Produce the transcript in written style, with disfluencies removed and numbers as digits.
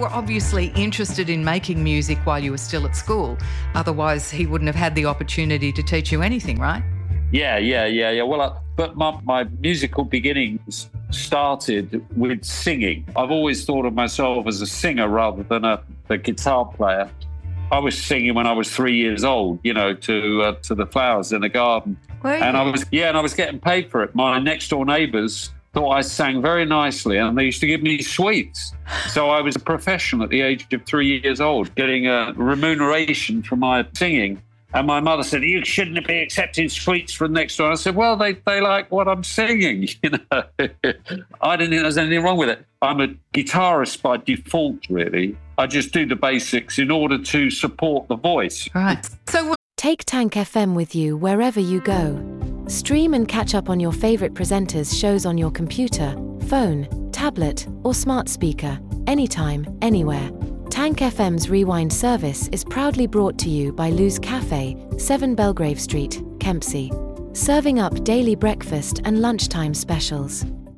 were obviously interested in making music while you were still at school. Otherwise, he wouldn't have had the opportunity to teach you anything, right? Yeah. Well, but my musical beginnings started with singing. I've always thought of myself as a singer rather than a guitar player. I was singing when I was 3 years old, to the flowers in the garden. And I was getting paid for it. My next door neighbours thought I sang very nicely, and they used to give me sweets. So I was a professional at the age of 3 years old, getting a remuneration for my singing. And my mother said, "You shouldn't be accepting sweets from next door." I said, "Well, they like what I'm singing." I didn't think there's anything wrong with it. I'm a guitarist by default, really. I just do the basics in order to support the voice. Right. So take Tank FM with you wherever you go. Stream and catch up on your favorite presenters' shows on your computer, phone, tablet, or smart speaker, anytime, anywhere. Tank FM's Rewind service is proudly brought to you by Lou's Cafe, 7 Belgrave Street, Kempsey, serving up daily breakfast and lunchtime specials.